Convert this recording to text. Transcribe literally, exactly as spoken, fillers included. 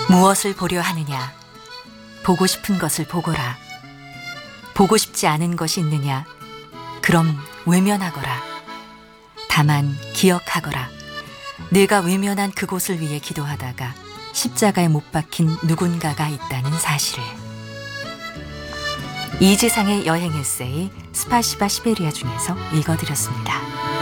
무엇을 보려 하느냐? 보고 싶은 것을 보거라. 보고 싶지 않은 것이 있느냐? 그럼 외면하거라. 다만 기억하거라. 내가 외면한 그곳을 위해 기도하다가 십자가에 못 박힌 누군가가 있다는 사실을. 이지상의 여행 에세이 스파시바 시베리아 중에서 읽어드렸습니다.